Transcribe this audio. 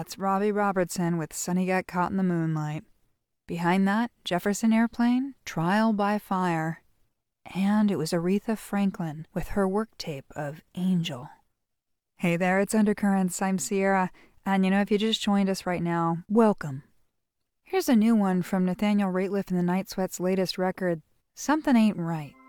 That's Robbie Robertson with Sonny Got Caught in the Moonlight. Behind that, Jefferson Airplane, Trial by Fire. And it was Aretha Franklin with her work tape of Angel. Hey there, it's Undercurrents. I'm Sierra. And if you just joined us right now, welcome. Here's a new one from Nathaniel Rateliff and the Night Sweats' latest record, Something Ain't Right.